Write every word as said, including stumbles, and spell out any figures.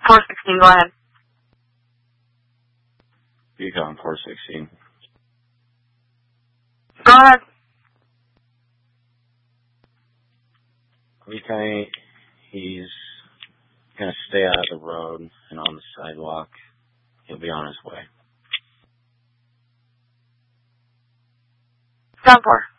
four sixteen, go ahead. Yukon four sixteen. Go ahead. Okay, he's going to stay out of the road and on the sidewalk. He'll be on his way. Down four.